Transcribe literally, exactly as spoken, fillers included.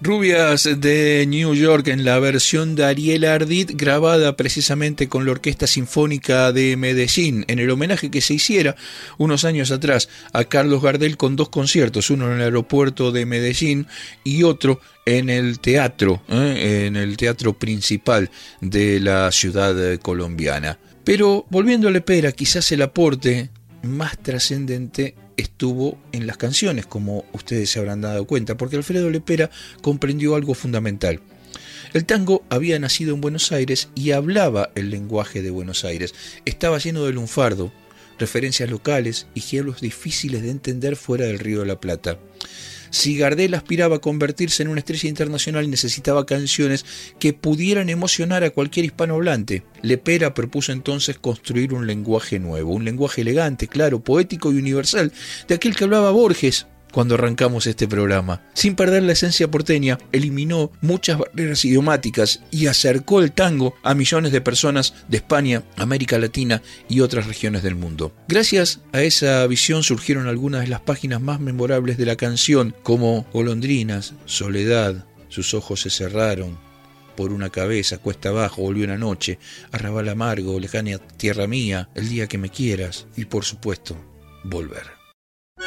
Rubias de New York en la versión de Ariel Ardit, grabada precisamente con la Orquesta Sinfónica de Medellín, en el homenaje que se hiciera unos años atrás a Carlos Gardel con dos conciertos, uno en el aeropuerto de Medellín y otro en el teatro, ¿eh? en el teatro principal de la ciudad colombiana. Pero volviendo a Lepera, quizás el aporte más trascendente estuvo en las canciones, como ustedes se habrán dado cuenta, porque Alfredo Lepera comprendió algo fundamental. El tango había nacido en Buenos Aires y hablaba el lenguaje de Buenos Aires. Estaba lleno de lunfardo, referencias locales y giros difíciles de entender fuera del Río de la Plata. Si Gardel aspiraba a convertirse en una estrella internacional, necesitaba canciones que pudieran emocionar a cualquier hispanohablante. Lepera propuso entonces construir un lenguaje nuevo, un lenguaje elegante, claro, poético y universal, de aquel que hablaba Borges cuando arrancamos este programa. Sin perder la esencia porteña, eliminó muchas barreras idiomáticas y acercó el tango a millones de personas de España, América Latina y otras regiones del mundo. Gracias a esa visión surgieron algunas de las páginas más memorables de la canción, como Golondrinas, Soledad, Sus ojos se cerraron, Por una cabeza, Cuesta abajo, Volvió una noche, Arrabal amargo, Lejana tierra mía, El día que me quieras y, por supuesto, Volver.